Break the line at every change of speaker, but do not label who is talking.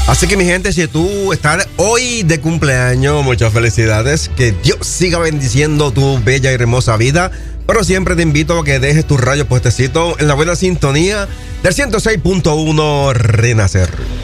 Así que mi gente, si tú estás hoy de cumpleaños, muchas felicidades. Que Dios siga bendiciendo tu bella y hermosa vida. Pero siempre te invito a que dejes tu rayo puestecito en la buena sintonía del 106.1 Renacer.